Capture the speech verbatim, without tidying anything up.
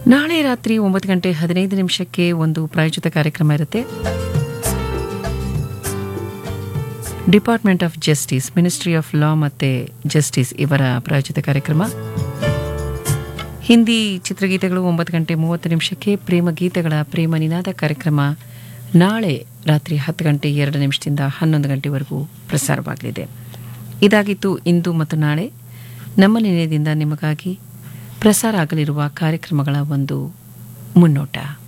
ನಾಳೆ ರಾತ್ರಿ ಒಂಬತ್ತು ಗಂಟೆ ಹದಿನೈದು ನಿಮಿಷಕ್ಕೆ ಒಂದು ಪ್ರಾಯೋಜಿತ ಕಾರ್ಯಕ್ರಮ ಇರುತ್ತೆ. Department of justice, ministry of law ಮತ್ತು ಜಸ್ಟಿಸ್ ಇವರ ಪ್ರಾಯೋಜಿತ ಕಾರ್ಯಕ್ರಮ. ಹಿಂದಿ ಚಿತ್ರಗೀತೆಗಳು ಒಂಬತ್ತು ಗಂಟೆ ಮೂವತ್ತು ನಿಮಿಷಕ್ಕೆ, ಪ್ರೇಮ ಗೀತೆಗಳ ಪ್ರೇಮ ನಿನಾದ ಕಾರ್ಯಕ್ರಮ ನಾಳೆ ರಾತ್ರಿ ಹತ್ತು ಗಂಟೆ ಎರಡು ನಿಮಿಷದಿಂದ ಹನ್ನೊಂದು ಗಂಟೆವರೆಗೂ ಪ್ರಸಾರವಾಗಲಿದೆ. ಇದಾಗಿತ್ತು ಇಂದು ಮತ್ತು ನಾಳೆ ನಮ್ಮ ನಿಲಯದಿಂದ ನಿಮಗಾಗಿ ಪ್ರಸಾರ ಆಗಲಿರುವ ಕಾರ್ಯಕ್ರಮಗಳ ಒಂದು ಮುನ್ನೋಟ.